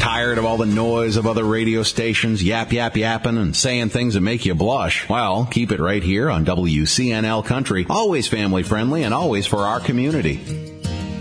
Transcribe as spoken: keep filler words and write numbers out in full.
Tired of all the noise of other radio stations yap, yap, yapping and saying things that make you blush? Well, keep it right here on W C N L Country. Always family friendly and always for our community.